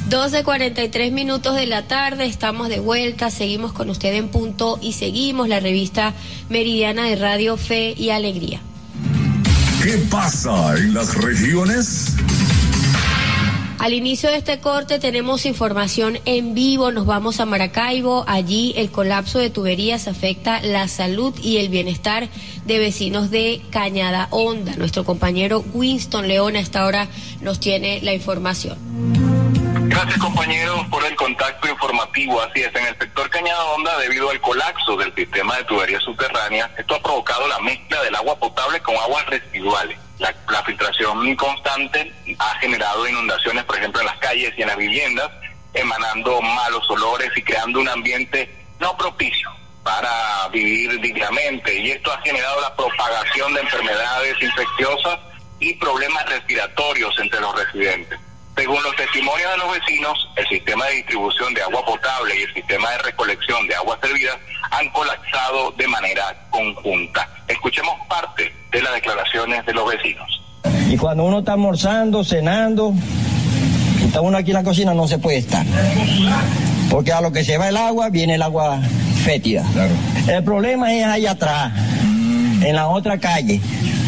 12:43 de la tarde, estamos de vuelta, seguimos con usted en Punto y Seguimos, la revista meridiana de Radio Fe y Alegría. ¿Qué pasa en las regiones? Al inicio de este corte tenemos información en vivo, nos vamos a Maracaibo, allí el colapso de tuberías afecta la salud y el bienestar de vecinos de Cañada Honda. Nuestro compañero Winston León a esta hora nos tiene la información. Gracias, compañeros, por el contacto informativo. Así es, en el sector Cañada Honda, debido al colapso del sistema de tuberías subterráneas, esto ha provocado la mezcla del agua potable con aguas residuales. La filtración constante ha generado inundaciones, por ejemplo, en las calles y en las viviendas, emanando malos olores y creando un ambiente no propicio para vivir dignamente. Y esto ha generado la propagación de enfermedades infecciosas y problemas respiratorios entre los residentes. Según los testimonios de los vecinos, el sistema de distribución de agua potable y el sistema de recolección de aguas servidas han colapsado de manera conjunta. Escuchemos parte de las declaraciones de los vecinos. Y cuando uno está almorzando, cenando, y está uno aquí en la cocina, no se puede estar. Porque a lo que se va el agua, viene el agua fétida. Claro. El problema es allá atrás, en la otra calle.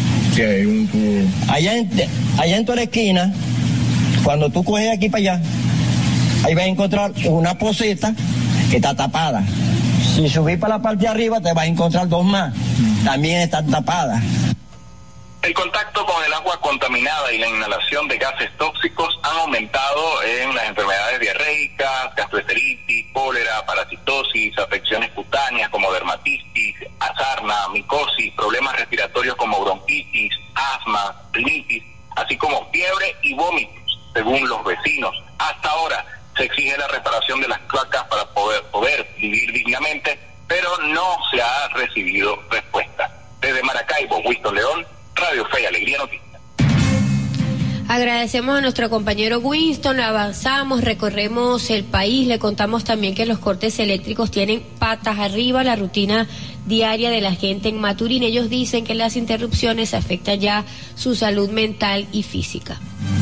Allá en toda la esquina, cuando tú coges aquí para allá, ahí vas a encontrar una poceta que está tapada. Si subís para la parte de arriba, te vas a encontrar dos más. También están tapadas. El contacto con el agua contaminada y la inhalación de gases tóxicos han aumentado en las enfermedades diarreicas, gastroenteritis, cólera, parasitosis, afecciones cutáneas como dermatitis, sarna, micosis, problemas respiratorios como bronquitis, asma, rinitis, así como fiebre y vómitos. Según los vecinos, hasta ahora se exige la reparación de las cloacas para poder vivir dignamente, pero no se ha recibido respuesta. Desde Maracaibo, Winston León, Radio Fe y Alegría Noticias. Agradecemos a nuestro compañero Winston, avanzamos, recorremos el país, le contamos también que los cortes eléctricos tienen patas arriba, la rutina diaria de la gente en Maturín. Ellos dicen que las interrupciones afectan ya su salud mental y física.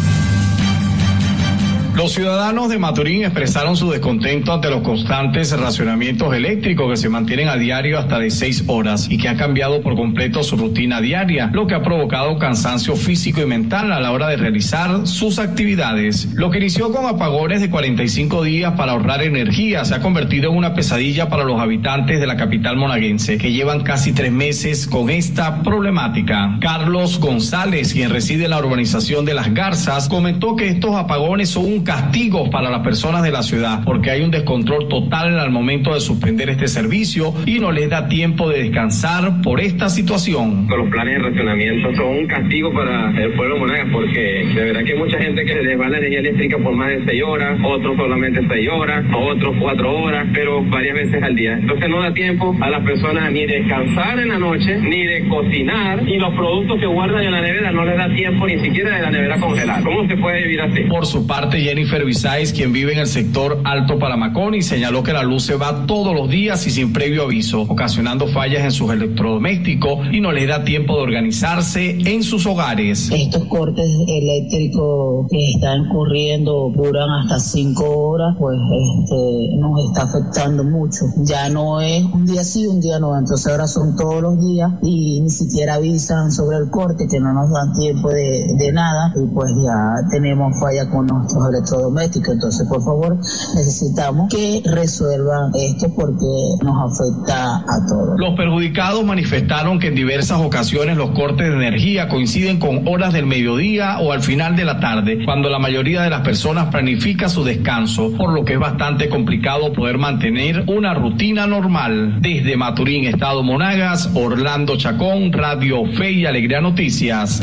Los ciudadanos de Maturín expresaron su descontento ante los constantes racionamientos eléctricos que se mantienen a diario hasta de 6 horas y que ha cambiado por completo su rutina diaria, lo que ha provocado cansancio físico y mental a la hora de realizar sus actividades. Lo que inició con apagones de 45 días para ahorrar energía se ha convertido en una pesadilla para los habitantes de la capital monaguense, que llevan casi 3 meses con esta problemática. Carlos González, quien reside en la urbanización de Las Garzas, comentó que estos apagones son un castigo para las personas de la ciudad porque hay un descontrol total al momento de suspender este servicio y no les da tiempo de descansar por esta situación. Los planes de racionamiento son un castigo para el pueblo Monagas porque de verdad que hay mucha gente que se les va la energía eléctrica por más de 6 horas, otros solamente 6 horas, otros 4 horas, pero varias veces al día. Entonces no da tiempo a las personas ni de descansar en la noche, ni de cocinar, y los productos que guardan en la nevera no les da tiempo ni siquiera de la nevera congelar. ¿Cómo se puede vivir así? Por su parte, Jennifer Bisáez, quien vive en el sector Alto Paramaconi, señaló que la luz se va todos los días y sin previo aviso, ocasionando fallas en sus electrodomésticos y no les da tiempo de organizarse en sus hogares. Estos cortes eléctricos que están ocurriendo duran hasta 5 horas, pues nos está afectando mucho. Ya no es un día sí, un día no, entonces ahora son todos los días y ni siquiera avisan sobre el corte, que no nos dan tiempo de nada, y pues ya tenemos falla con nuestros electrodomésticos. Entonces, por favor, necesitamos que resuelvan esto porque nos afecta a todos. Los perjudicados manifestaron que en diversas ocasiones los cortes de energía coinciden con horas del mediodía o al final de la tarde, cuando la mayoría de las personas planifica su descanso, por lo que es bastante complicado poder mantener una rutina normal. Desde Maturín, Estado Monagas, Orlando Chacón, Radio Fe y Alegría Noticias.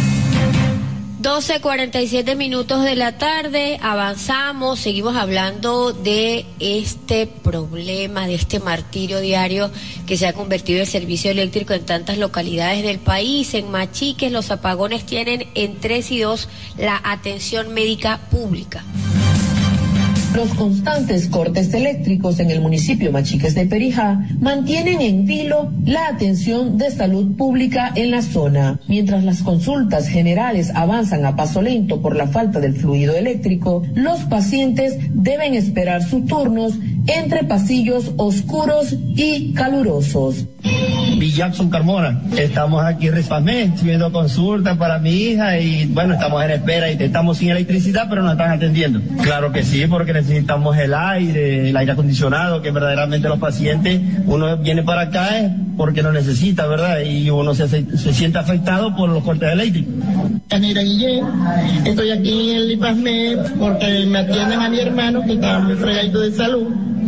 12:47 de la tarde, avanzamos, seguimos hablando de este problema, de este martirio diario que se ha convertido el servicio eléctrico en tantas localidades del país. En Machiques los apagones tienen en 3 y 2 la atención médica pública. Los constantes cortes eléctricos en el municipio Machiques de Perijá mantienen en vilo la atención de salud pública en la zona. Mientras las consultas generales avanzan a paso lento por la falta del fluido eléctrico, los pacientes deben esperar sus turnos entre pasillos oscuros y calurosos. Jackson Carmona, estamos aquí en Rispamé, viendo consultas para mi hija y bueno, estamos en espera y estamos sin electricidad, pero nos están atendiendo. Claro que sí, porque necesitamos el aire acondicionado, que verdaderamente los pacientes, uno viene para acá es porque lo necesita, ¿verdad? Y uno se siente afectado por los cortes eléctricos. Yanira Guillén, estoy aquí en el Rispamé porque me atienden a mi hermano que está muy fregadito de salud.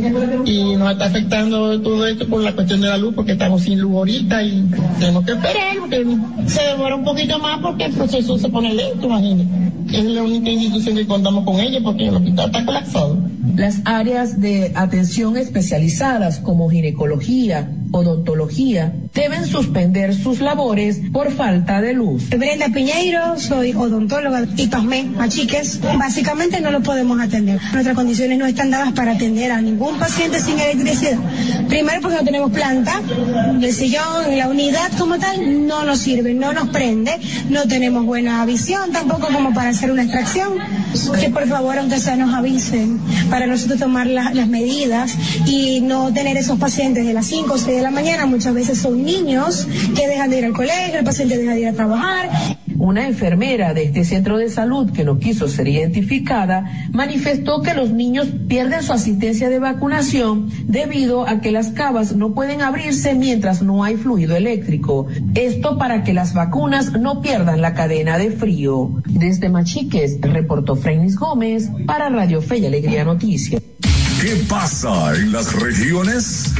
Y nos está afectando todo esto por la cuestión de la luz, porque estamos sin luz ahorita y tenemos que esperar, porque se demora un poquito más porque el proceso se pone lento, imagínate. Es la única institución que contamos con ella porque el hospital está colapsado. Las áreas de atención especializadas como ginecología, odontología, deben suspender sus labores por falta de luz. Brenda Piñeiro, soy odontóloga y Pasmé, Machiques. Básicamente no lo podemos atender. Nuestras condiciones no están dadas para atender a ningún paciente sin electricidad. Primero porque no tenemos planta, el sillón, la unidad como tal no nos sirve, no nos prende, no tenemos buena visión tampoco como para hacer una extracción. Que por favor, aunque sea, nos avisen para nosotros tomar las medidas y no tener esos pacientes de las 5 o 6 de la mañana. Muchas veces son niños que dejan de ir al colegio, el paciente deja de ir a trabajar. Una enfermera de este centro de salud que no quiso ser identificada manifestó que los niños pierden su asistencia de vacunación debido a que las cavas no pueden abrirse mientras no hay fluido eléctrico. Esto para que las vacunas no pierdan la cadena de frío. Desde Machiques, reportó Freinis Gómez para Radio Fe y Alegría Noticias. ¿Qué pasa en las regiones?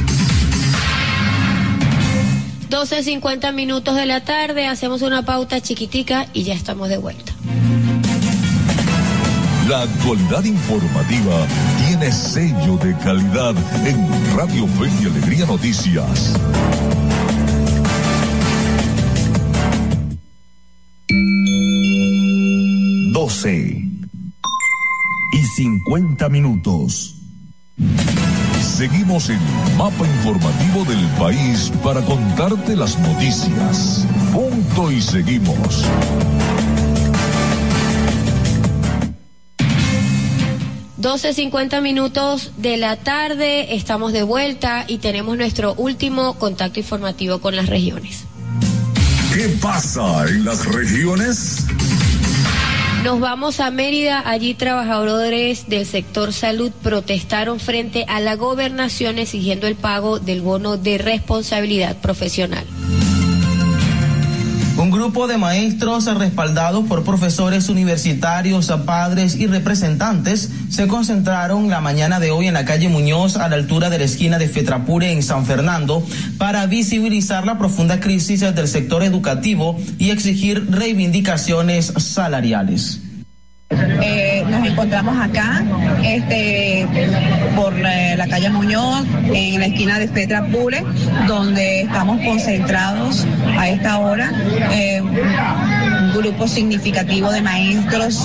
12:50 de la tarde, hacemos una pauta chiquitica y ya estamos de vuelta. La actualidad informativa tiene sello de calidad en Radio Fe y Alegría Noticias. y 50 minutos. Seguimos en el mapa informativo del país para contarte las noticias. Punto y seguimos. (12:50 de la tarde), estamos de vuelta y tenemos nuestro último contacto informativo con las regiones. ¿Qué pasa en las regiones? Nos vamos a Mérida. Allí trabajadores del sector salud protestaron frente a la gobernación exigiendo el pago del bono de responsabilidad profesional. Un grupo de maestros respaldados por profesores universitarios, padres y representantes se concentraron la mañana de hoy en la calle Muñoz, a la altura de la esquina de Fetrapure en San Fernando, para visibilizar la profunda crisis del sector educativo y exigir reivindicaciones salariales. Nos encontramos acá por la calle Muñoz, en la esquina de Fetrapure, donde estamos concentrados a esta hora, un grupo significativo de maestros,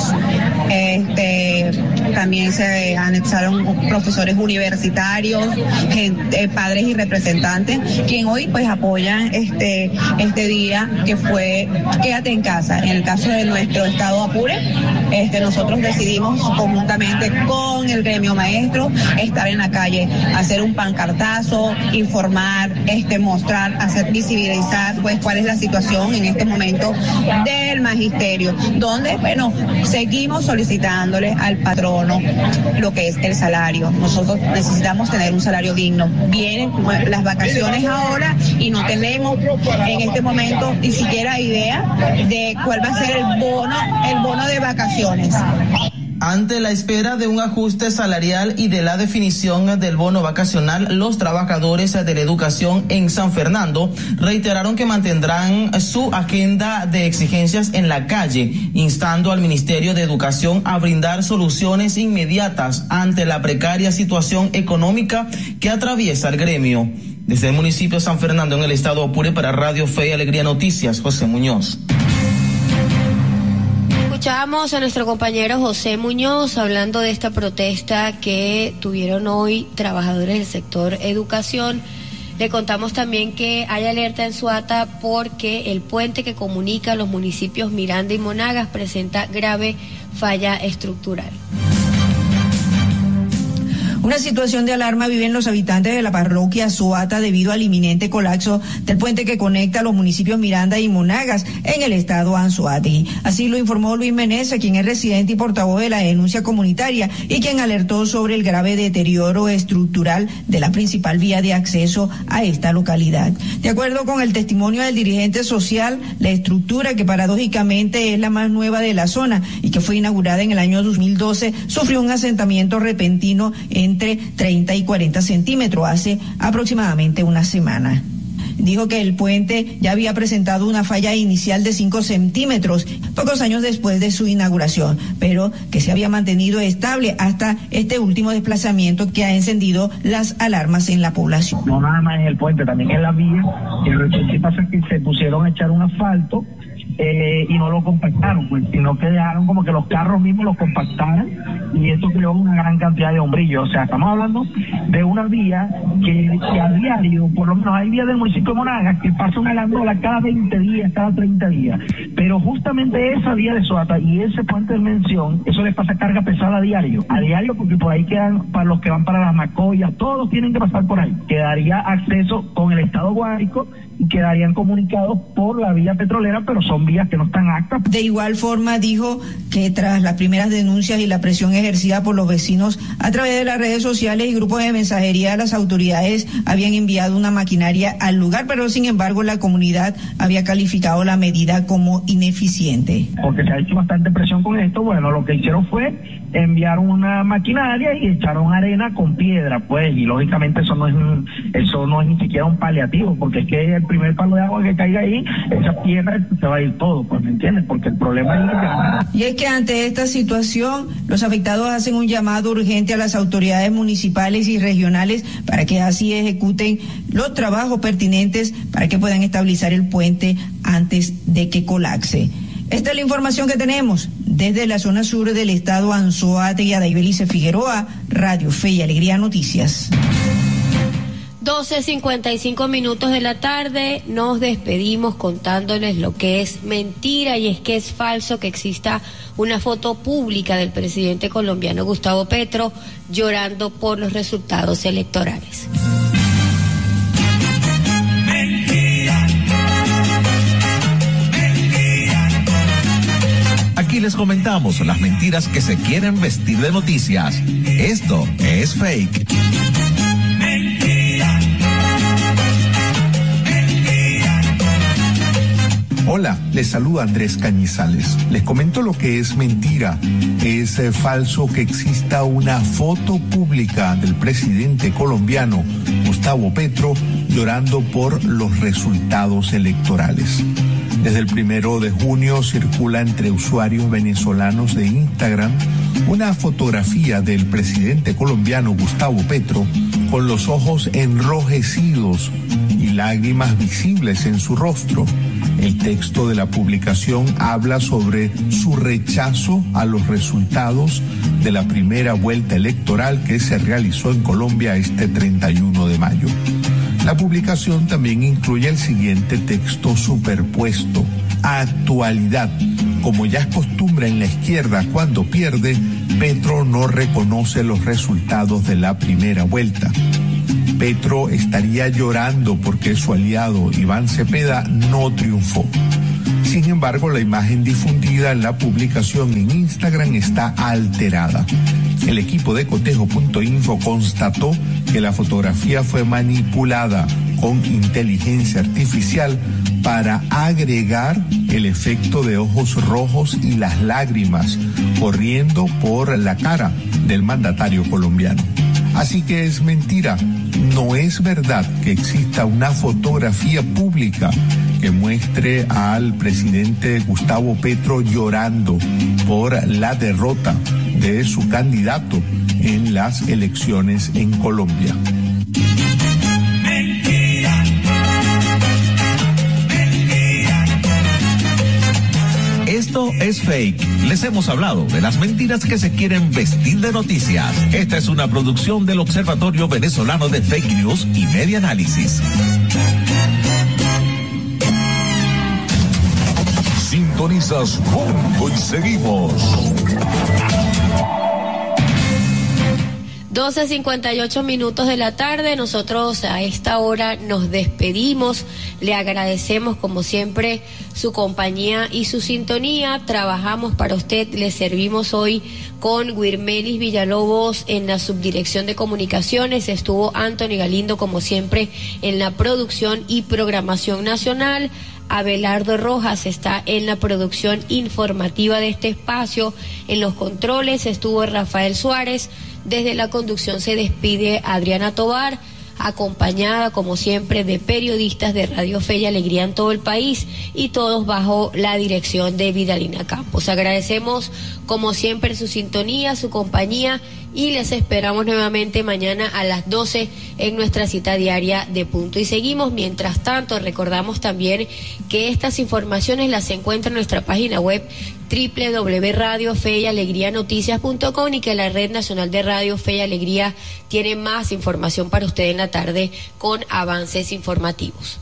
también se anexaron profesores universitarios, padres y representantes, quien hoy pues apoyan este día que fue Quédate en casa. En el caso de nuestro estado Apure, nosotros decidimos conjuntamente con el gremio maestro estar en la calle, hacer un pancartazo, informar, mostrar, hacer visibilizar pues cuál es la situación en este momento del magisterio, donde seguimos solicitándole al patrono lo que es el salario. Nosotros necesitamos tener un salario digno. Vienen las vacaciones ahora y no tenemos en este momento ni siquiera idea de cuál va a ser el bono de vacaciones. Ante la espera de un ajuste salarial y de la definición del bono vacacional, los trabajadores de la educación en San Fernando reiteraron que mantendrán su agenda de exigencias en la calle, instando al Ministerio de Educación a brindar soluciones inmediatas ante la precaria situación económica que atraviesa el gremio. Desde el municipio de San Fernando, en el estado Apure, para Radio Fe y Alegría Noticias, José Muñoz. Escuchábamos a nuestro compañero José Muñoz hablando de esta protesta que tuvieron hoy trabajadores del sector educación. Le contamos también que hay alerta en Suata porque el puente que comunica los municipios Miranda y Monagas presenta grave falla estructural. Una situación de alarma viven los habitantes de la parroquia Suata debido al inminente colapso del puente que conecta los municipios Miranda y Monagas en el estado Anzoátegui. Así lo informó Luis Menezes, quien es residente y portavoz de la denuncia comunitaria y quien alertó sobre el grave deterioro estructural de la principal vía de acceso a esta localidad. De acuerdo con el testimonio del dirigente social, la estructura, que paradójicamente es la más nueva de la zona y que fue inaugurada en el año 2012, sufrió un asentamiento repentino entre 30 y 40 centímetros hace aproximadamente una semana. Dijo que el puente ya había presentado una falla inicial de 5 centímetros pocos años después de su inauguración, pero que se había mantenido estable hasta este último desplazamiento que ha encendido las alarmas en la población. No nada más en el puente, también en la vía, y lo que pasa es que se pusieron a echar un asfalto y no lo compactaron, pues, sino que dejaron como que los carros mismos los compactaran y eso creó una gran cantidad de hombrillos. O sea, estamos hablando de una vía que a diario, por lo menos hay vías del municipio de Monagas que pasa una gandola cada 20 días, cada 30 días, pero justamente esa vía de Suata y ese puente de mención, eso les pasa carga pesada a diario porque por ahí quedan, para los que van para las Macoyas, todos tienen que pasar por ahí. Quedaría acceso con el estado Guárico y quedarían comunicados por la vía petrolera, pero son vías que no están aptas. De igual forma dijo que tras las primeras denuncias y la presión ejercida por los vecinos a través de las redes sociales y grupos de mensajería, las autoridades habían enviado una maquinaria al lugar, pero sin embargo la comunidad había calificado la medida como ineficiente. Porque se ha hecho bastante presión con esto, bueno, lo que hicieron fue enviar una maquinaria y echaron arena con piedra, pues, y lógicamente eso no es ni siquiera un paliativo, porque es que el primer palo de agua que caiga ahí, esa piedra se va a ir todo, pues, ¿me entiendes? Porque el problema es... Y es que ante esta situación, los afectados hacen un llamado urgente a las autoridades municipales y regionales para que así ejecuten los trabajos pertinentes para que puedan estabilizar el puente antes de que colapse. Esta es la información que tenemos desde la zona sur del estado Anzoátegui. Daibelice Figueroa, Radio Fe y Alegría Noticias. 12:55 de la tarde, nos despedimos contándoles lo que es mentira, y es que es falso que exista una foto pública del presidente colombiano Gustavo Petro llorando por los resultados electorales. Aquí les comentamos las mentiras que se quieren vestir de noticias. Esto es fake. Hola, les saluda Andrés Cañizales. Les comento lo que es mentira. Es falso que exista una foto pública del presidente colombiano Gustavo Petro llorando por los resultados electorales. Desde el 1 de junio circula entre usuarios venezolanos de Instagram una fotografía del presidente colombiano Gustavo Petro con los ojos enrojecidos y lágrimas visibles en su rostro. El texto de la publicación habla sobre su rechazo a los resultados de la primera vuelta electoral que se realizó en Colombia este 31 de mayo. La publicación también incluye el siguiente texto superpuesto: actualidad. Como ya es costumbre en la izquierda cuando pierde, Petro no reconoce los resultados de la primera vuelta. Petro estaría llorando porque su aliado Iván Cepeda no triunfó. Sin embargo, la imagen difundida en la publicación en Instagram está alterada. El equipo de cotejo.info constató que la fotografía fue manipulada con inteligencia artificial para agregar el efecto de ojos rojos y las lágrimas corriendo por la cara del mandatario colombiano. Así que es mentira. No es verdad que exista una fotografía pública que muestre al presidente Gustavo Petro llorando por la derrota de su candidato en las elecciones en Colombia. Esto Esto es fake. Les hemos hablado de las mentiras que se quieren vestir de noticias. Esta es una producción del Observatorio Venezolano de Fake News y Media Análisis. Sintonizas Punto y seguimos. 12:58 de la tarde. Nosotros a esta hora nos despedimos. Le agradecemos como siempre su compañía y su sintonía. Trabajamos para usted. Le servimos hoy con Guirmelis Villalobos en la subdirección de comunicaciones. Estuvo Anthony Galindo como siempre en la producción y programación nacional. Abelardo Rojas está en la producción informativa de este espacio. En los controles estuvo Rafael Suárez. Desde la conducción se despide Adriana Tobar, acompañada como siempre de periodistas de Radio Fe y Alegría en todo el país y todos bajo la dirección de Vidalina Campos. Agradecemos como siempre su sintonía, su compañía y les esperamos nuevamente mañana a las 12 en nuestra cita diaria de Punto y Seguimos. Mientras tanto, recordamos también que estas informaciones las encuentran en nuestra página web www.radiofeyalegrianoticias.com y que la Red Nacional de Radio Fe y Alegría tiene más información para usted en la tarde con avances informativos.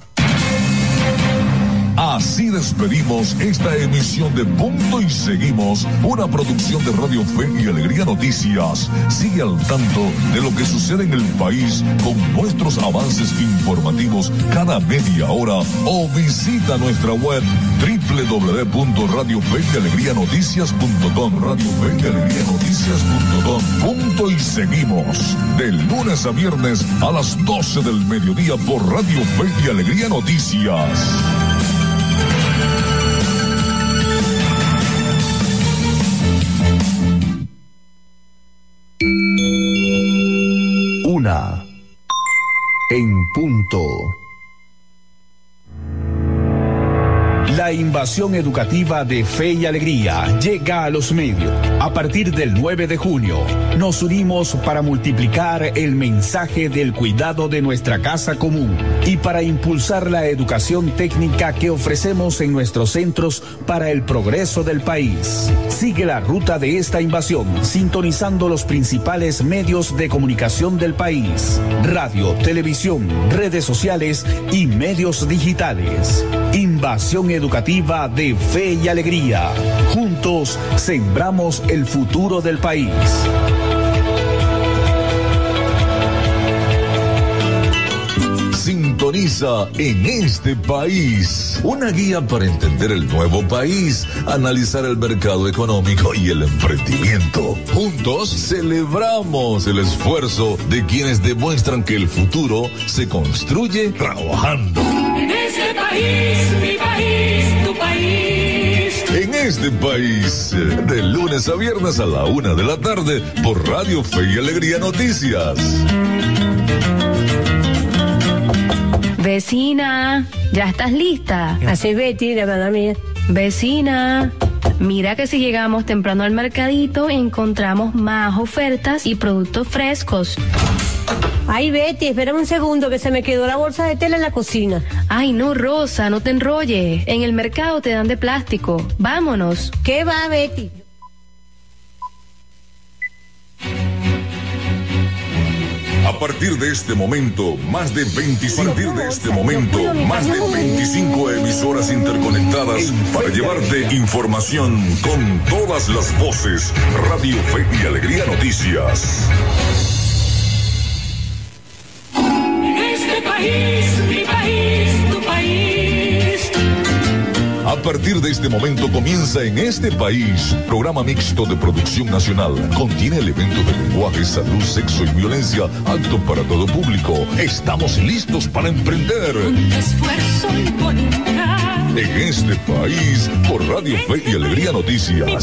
Así despedimos esta emisión de Punto y Seguimos, una producción de Radio Fe y Alegría Noticias. Sigue al tanto de lo que sucede en el país con nuestros avances informativos cada media hora o visita nuestra web www.radiofeyalegrianoticias.com. radiofeyalegrianoticias.com. Punto y Seguimos, de lunes a viernes a las 12 del mediodía por Radio Fe y Alegría Noticias. Una en punto. La invasión educativa de Fe y Alegría llega a los medios. A partir del 9 de junio, nos unimos para multiplicar el mensaje del cuidado de nuestra casa común y para impulsar la educación técnica que ofrecemos en nuestros centros para el progreso del país. Sigue la ruta de esta invasión, sintonizando los principales medios de comunicación del país: radio, televisión, redes sociales y medios digitales. Invasión educativa de Fe y Alegría. Juntos sembramos el futuro del país. Sintoniza En este País, una guía para entender el nuevo país, analizar el mercado económico y el emprendimiento. Juntos celebramos el esfuerzo de quienes demuestran que el futuro se construye trabajando. En este país, mi país, tu país. En este país, de lunes a viernes a la 1 de la tarde por Radio Fe y Alegría Noticias. Vecina, ¿ya estás lista? Así, Betty, la verdad mía. Vecina, mira que si llegamos temprano al mercadito encontramos más ofertas y productos frescos. Ay, Betty, espérame un segundo que se me quedó la bolsa de tela en la cocina. Ay, no, Rosa, no te enrolles. En el mercado te dan de plástico. Vámonos. ¿Qué va, Betty? A partir de este momento, más de 25 emisoras interconectadas para llevarte información con todas las voces. Radio Fe y Alegría Noticias. En este país, mi país, tu país. A partir de este momento comienza En este País, programa mixto de producción nacional. Contiene elementos de lenguaje, salud, sexo y violencia, apto para todo público. Estamos listos para emprender. Con esfuerzo y voluntad. En este País, por Radio Fe y Alegría Noticias.